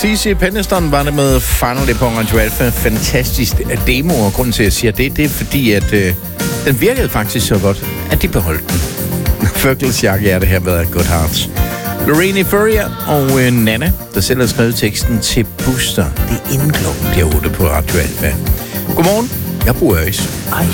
CC Penniston var det med Finally på Radio Alpha. Fantastisk demo, og grunden til, at jeg siger det er fordi, at den virkede faktisk så godt, at de beholdt den. Fergles jakkehjerte her med Good Hearts. Lorraine Furrier og Nana, der selv har skrevet teksten til Booster. Det er inden klokken 8 på Radio Alpha. Godmorgen, jeg bor Øjs.